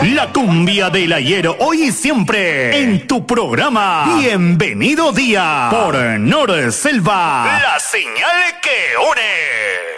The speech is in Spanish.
La cumbia del ayer, hoy y siempre, en tu programa Bienvenido Día, por Nor Selva, la señal que une.